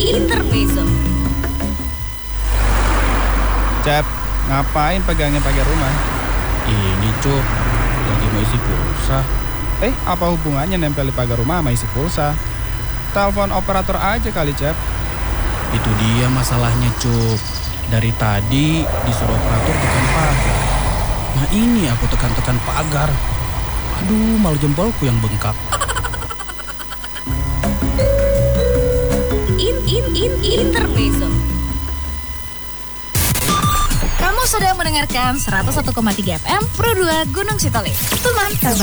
Intermezzo. Cep, ngapain pegangnya pakai rumah? Ini Cuk, lagi mau isi pulsa. Apa hubungannya nempel di pagar rumah sama isi pulsa? Telepon operator aja kali, Cep. Itu dia masalahnya Cuk. Dari tadi disuruh operator tekan pagar. Nah ini aku tekan-tekan pagar. Aduh, malah jempolku yang bengkak. Intermezzo. Kamu sedang mendengarkan 101,3 FM Pro 2 Gunung Sitoli. Teman terbaik.